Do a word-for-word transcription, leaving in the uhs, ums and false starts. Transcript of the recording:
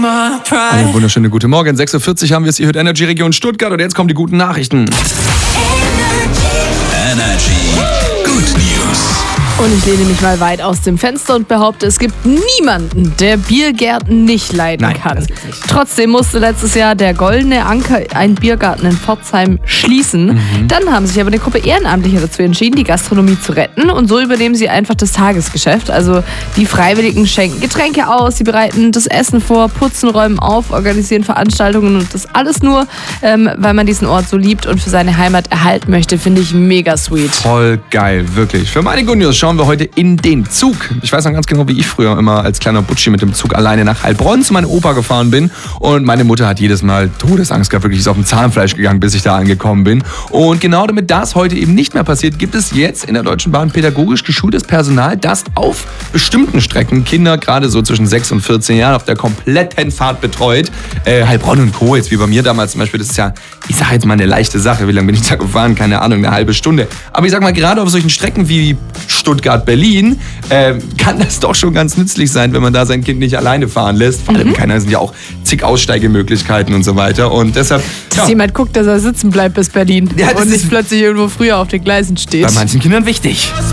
Eine wunderschöne gute Morgen. sechs Uhr vierzig haben wir es hier mit Energy Region Stuttgart und jetzt kommen die guten Nachrichten. Energy Good News. Und ich lehne mich mal weit aus dem Fenster und behaupte, es gibt niemanden, der Biergärten nicht leiden Nein, kann. das gibt's nicht. Trotzdem musste letztes Jahr der Goldene Anker einen Biergarten in Pforzheim schließen. Mhm. Dann haben sich aber eine Gruppe Ehrenamtlicher dazu entschieden, die Gastronomie zu retten. Und so übernehmen sie einfach das Tagesgeschäft. Also die Freiwilligen schenken Getränke aus, sie bereiten das Essen vor, putzen, räumen auf, organisieren Veranstaltungen und das alles nur, ähm, weil man diesen Ort so liebt und für seine Heimat erhalten möchte. Finde ich mega sweet. Voll geil, wirklich. Für meine Good News schauen wir heute in den Zug. Ich weiß noch ganz genau, wie ich früher immer als kleiner Butschi mit dem Zug alleine nach Heilbronn zu meinem Opa gefahren bin. Und meine Mutter hat jedes Mal Todesangst gehabt, wirklich ist auf dem Zahnfleisch gegangen, bis ich da angekommen bin. Und genau damit das heute eben nicht mehr passiert, gibt es jetzt in der Deutschen Bahn pädagogisch geschultes Personal, das auf bestimmten Strecken Kinder gerade so zwischen sechs und vierzehn Jahren auf der kompletten Fahrt betreut. Äh, Heilbronn und Co., jetzt wie bei mir damals zum Beispiel, das ist ja, ich sage jetzt mal eine leichte Sache. Wie lange bin ich da gefahren? Keine Ahnung, eine halbe Stunde. Aber ich sag mal, gerade auf solchen Strecken wie Stuttgart, Berlin, äh, kann das doch schon ganz nützlich sein, wenn man da sein Kind nicht alleine fahren lässt. Vor allem, mhm. keiner sind ja auch zig Aussteigemöglichkeiten und so weiter. Und deshalb, dass ja, jemand guckt, dass er sitzen bleibt bis Berlin ja, und nicht plötzlich irgendwo früher auf den Gleisen steht. Bei manchen Kindern wichtig.